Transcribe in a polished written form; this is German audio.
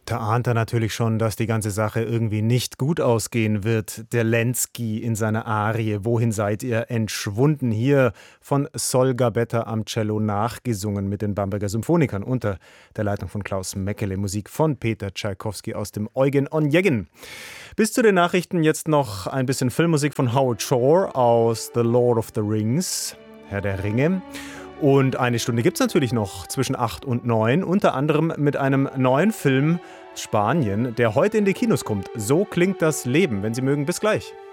Da ahnt er natürlich schon, dass die ganze Sache irgendwie nicht gut ausgehen wird. Der Lenski in seiner Arie „Wohin seid ihr entschwunden?", hier von Sol Gabetta am Cello nachgesungen mit den Bamberger Symphonikern unter der Leitung von Klaus Meckele, Musik von Peter Tschaikowski aus dem Eugen Onegin. Bis zu den Nachrichten jetzt noch ein bisschen Filmmusik von Howard Shore aus The Lord of the Rings, Herr der Ringe. Und eine Stunde gibt es natürlich noch zwischen 8 und 9, unter anderem mit einem neuen Film Spanien, der heute in die Kinos kommt. So klingt das Leben. Wenn Sie mögen, bis gleich.